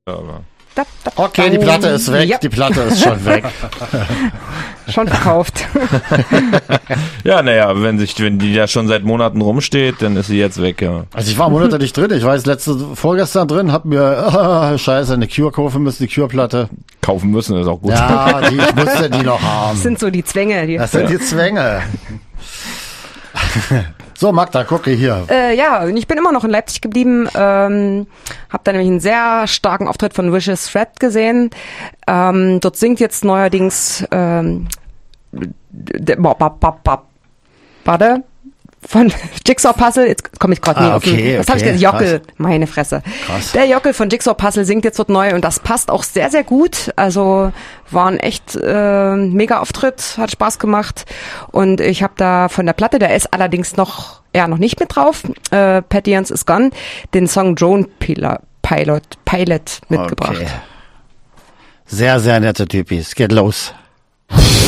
Aber Okay, die Platte ist weg, Ja. die Platte ist schon weg. Schon verkauft. ja, naja, wenn die da schon seit Monaten rumsteht, dann ist sie jetzt weg, ja. Also ich war Monate nicht drin, ich war jetzt vorgestern drin, hab mir, scheiße, eine Cure kaufen müssen, die Cure-Platte. Kaufen müssen, ist auch gut. Ja, ich musste die noch haben. Das sind so die Zwänge. Das sind die Zwänge. So, Magda, gucke hier. Ja, und ich bin immer noch in Leipzig geblieben. Hab da nämlich einen sehr starken Auftritt von Vicious Threat gesehen. Dort singt jetzt neuerdings warte, von Jigsaw Puzzle, jetzt komme ich gerade nicht auf den, was hab ich gesagt? Jockel, krass. Meine Fresse. Krass. Der Jockel von Jigsaw Puzzle singt jetzt dort neu und das passt auch sehr, sehr gut. Also war ein echt mega Auftritt, hat Spaß gemacht und ich habe da von der Platte, der ist allerdings noch nicht mit drauf, Patty Jans is Gone, den Song Drone Pilot mitgebracht. Okay. Sehr, sehr nette Typis. Geht los.